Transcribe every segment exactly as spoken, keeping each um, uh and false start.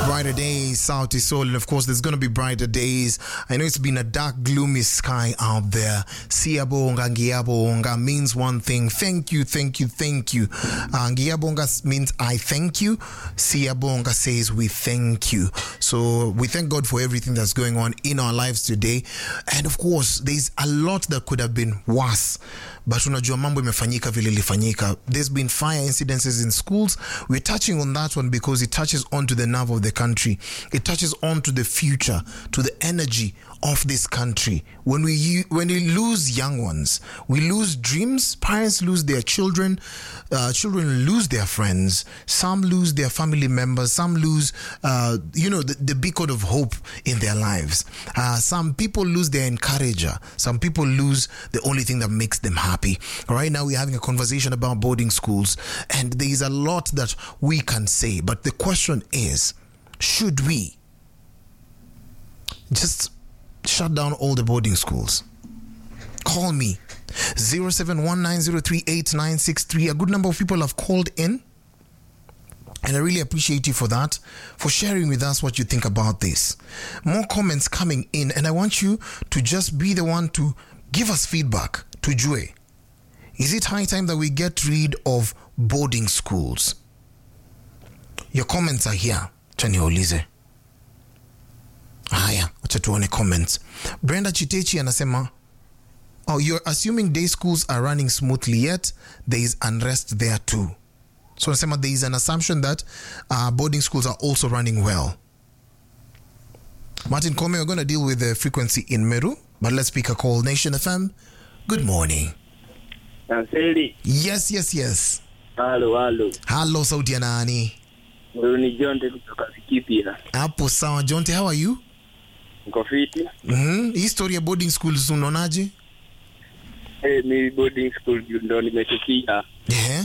Brighter days, South is Soul, and of course, there's going to be brighter days. I know it's been a dark, gloomy sky out there. Siyabonga, ngiyabonga means one thing. Thank you, thank you, thank you. Uh, ngiyabonga means I thank you. Siyabonga says we thank you. So we thank God for everything that's going on in our lives today. And of course, there's a lot that could have been worse. But unajua mambo imefanyika vile ilifanyika. There's been fire incidences in schools. We're touching on that one because it touches onto the nerve of the country. It touches on to the future, to the energy of this country. When we when we lose young ones, we lose dreams. Parents lose their children. Uh, children lose their friends. Some lose their family members. Some lose, uh, you know, the, the beacon of hope in their lives. Uh, some people lose their encourager. Some people lose the only thing that makes them happy. Right now, we're having a conversation about boarding schools, and there is a lot that we can say. But the question is, should we just shut down all the boarding schools? Call me zero seven one nine zero three eight nine six three. A good number of people have called in, and I really appreciate you for that, for sharing with us what you think about this. More comments coming in, and I want you to just be the one to give us feedback. To Joy, is it high time that we get rid of boarding schools? Your comments are here. Chaniulize. Haya, acha tuone comments. Brenda Chitechi anasema, oh, you're assuming day schools are running smoothly, yet there is unrest there too. So anasema there is an assumption that uh, boarding schools are also running well. Martin Kome, we're going to deal with the frequency in Meru, but let's pick a call. Nation F M, good morning. Anseli. Yes, yes, yes. Halo, halo. Halo, sauti ya nani? Wewe ni Jonte kutoka Vikipia. Hapo sawa. Jonte, how are you? Niko fiti. Mhm. History ya boarding schools unaonaje? Eh, mi boarding school ndo nimefikia. Eh.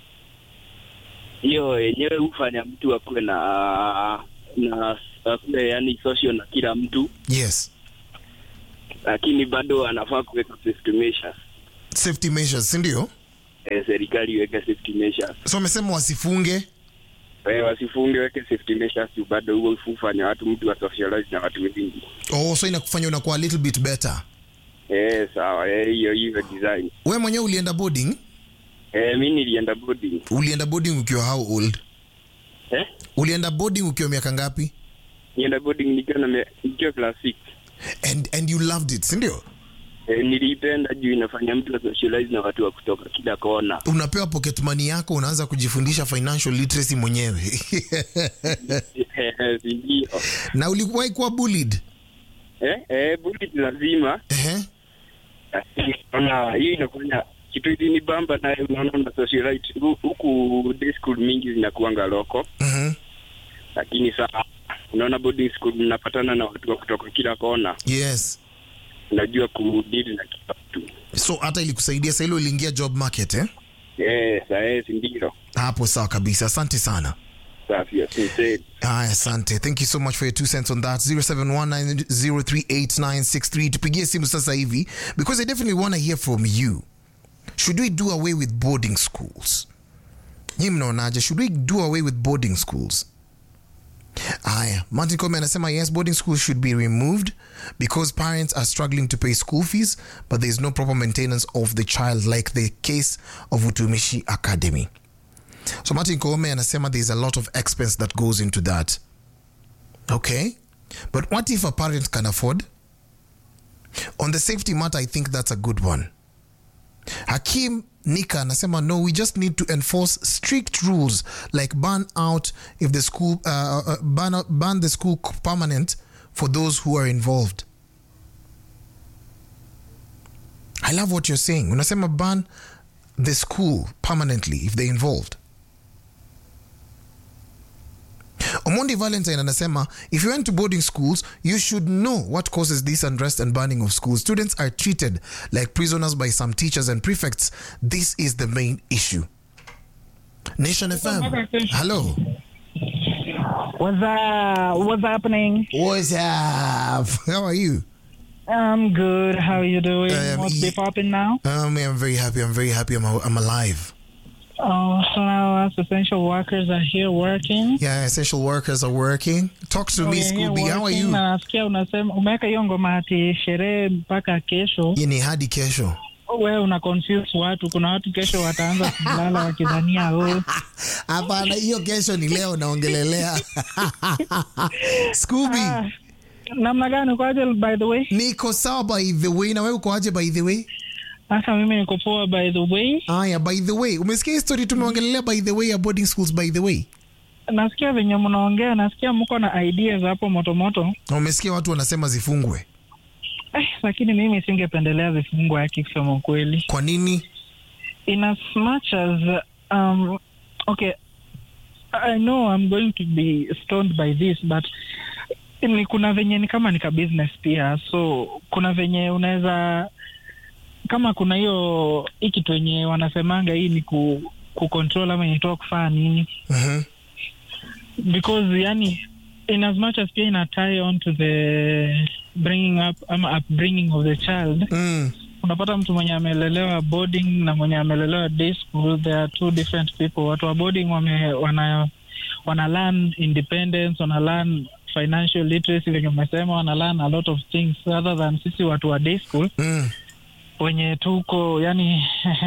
Hiyo yenyewe hufanya mtu akuwe na na akuwe yani social na kila mtu. Yes. Lakini bado anafaa kuweka safety measures. Safety measures, si ndio? Eh, serikali iweke safety measures. So umesema wasifunge? Eh, wasifunge, weke safety measures, bado huo ufanya watu mtu wa socialize na watu wengi. Oh, so inakufanya unakuwa a little bit better. Eh, sawa. Eh, hiyo hiyo design. Wewe mwenyewe ulienda boarding? Eh, mimi nilienda boarding. Ulienda boarding ukiwa how old? Eh? Ulienda boarding ukiwa miaka ngapi? Nilienda boarding nikiwa na nikiwa class six. And and you loved it, si ndio? Eh, nilipenda juu inafanya mtu socialize na watu wa kutoka kila kona. Unapewa pocket money yako, unaanza kujifundisha financial literacy mwenyewe. Eh, ndio. Na ulikuwa kuwa bullied? Eh, eh, bullied lazima. Eh. Ona, hii inafanya kitu hili ni bamba na unaona na socialite huku day school mingi zinakuanga loko. Mhm. Lakini sasa unaona boarding school mnapatana na watu wa kutoka kila kona. Yes. Unajua kudeal na kila mtu. So hata ilikusaidia sasa ile uliingia job market eh? Eh, sasa ndio. Hapo sawa kabisa. Asante sana. Safi, asante. Ah, asante. Thank you so much for your two cents on that. zero seven one nine zero three eight nine six three. Tupigie simu sasa hivi because I definitely want to hear from you. Should we do away with boarding schools? Nyinyi mnaonaje? Should we do away with boarding schools? Aya, Martin Kome anasema yes, boarding schools should be removed because parents are struggling to pay school fees, but there is no proper maintenance of the child like the case of Utumishi Academy. So Martin Kome anasema there is a lot of expense that goes into that. Okay, but what if a parent can afford? On the safety matter, I think that's a good one. Hakim Nika anasema no, we just need to enforce strict rules like ban out if the school uh, uh, ban, ban the school permanent for those who are involved. I love what you're saying. Unasema ban the school permanently if they're involved. Omondi Valentine anasema if you went to boarding schools, you should know what causes this unrest and burning of schools. Students are treated like prisoners by some teachers and prefects. This is the main issue. Nation F M. Hello. What's up? What's happening? What's up? How are you? I'm good. How are you doing? Um, What's e- be popping now? Um, I'm very happy. I'm very happy. I'm, I'm alive. Oh, so now us essential workers are here working. Yeah, essential workers are working. Talk to Oh, me, yeah, yeah, Scooby. How are working. you? Na nasikia unasema umeweka hiyo ngoma ati sherehe mpaka kesho. Hii ni hadi kesho. Wewe una confuse watu. Kuna watu kesho wataanza kulala wakidhania wewe. Hapana, hiyo kesho ni leo naongelelea. Scooby. Ah, namna gani uko aje by the way? Niko sawa by the way, na wewe uko aje by the way? Sasa mimi niko poa by the way. Aya, by the way, umesikia story tumeongelelea by the way ya boarding schools by the way? Nasikia venye mnaongea, nasikia mko na ideas hapo moto moto. Umesikia watu wanasema zifungwe. Eh, lakini mimi singependelea zifungwe haki kusema ukweli. Kwa nini? In as much as um okay, I know I'm going to be stoned by this, but ni kuna venye ni kama nika business pia, so kuna venye unaweza kama kuna hiyo hiki tu wenye wanasemanga hii ni ku, ku control ama inatoa kufanya nini. Mhm. Because yani in as much as pia ina tie on to the bringing up ama upbringing of the child. Mm. Unapata mtu mwenye amelelewa boarding na mwenye amelelewa day school, there are two different people. Watu wa boarding wame, wana wana learn independence, wana learn financial literacy, venye umesema, wana learn a lot of things other than sisi watu wa day school. Mm. Wenye tuko yani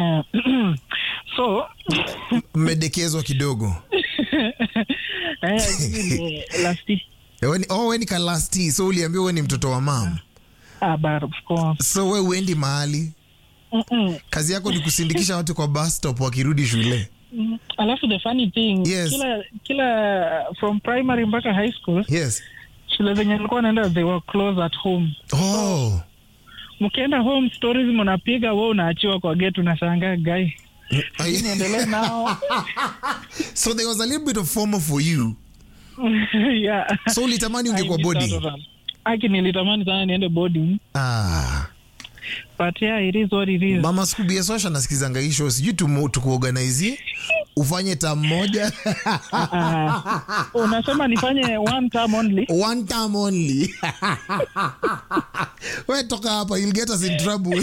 so Mmedekezwa kidogo. eh lasti Wewe ni oh, wewe ni kalasti, so uliambiwa wewe ni mtoto wa mama. ah but of course. So wewe uendi mahali. Mm-mm. Kazi yako ni kusindikisha watu kwa bus stop wakirudi shule. Mm. Alafu the funny thing, Yes. kila kila from primary mpaka high school, Yes. shule zenye nilikuwa naenda they were close at home. Oh. Mkienda home stories mnapiga, wewe unaachiwa kwa gate, unashangaa guy. Niendelee nao. So there was a little bit of FOMO for you. Yeah. So ulitamani ungekuwa boarding. Aki nilitamani sana niende boarding. Ah. But yeah, it is what it is. Mama Scooby Yesosha nasikizanga hii show. Sijui tu tukuorganize. Ufanye term moja. Uh, unasema nifanye one term only. One term only. Wewe toka hapa, you'll get us in trouble.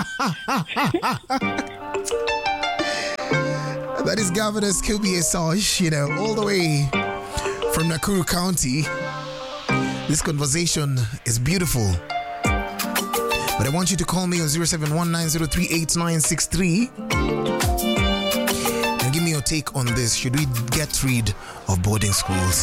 That is Governor Scooby Yesosha, you know, all the way from Nakuru County. This conversation is beautiful. But I want you to call me on zero seven one nine zero three eight nine six three and give me your take on this. Should we get rid of boarding schools?